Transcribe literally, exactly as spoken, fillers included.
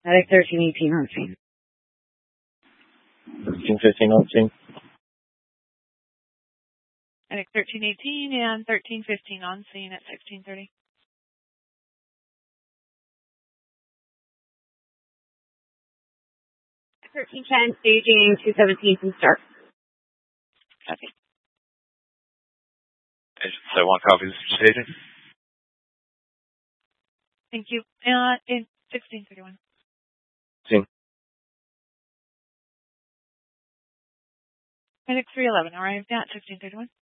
Medic thirteen eighteen on scene. thirteen fifteen on scene. Medic thirteen eighteen and thirteen fifteen on scene at sixteen thirty. thirteen ten staging two seventeen from start. Copy. Agent so one copies staging. Thank you. Uh, in sixteen thirty-one. Scene. Medic three eleven arrived at sixteen thirty-one.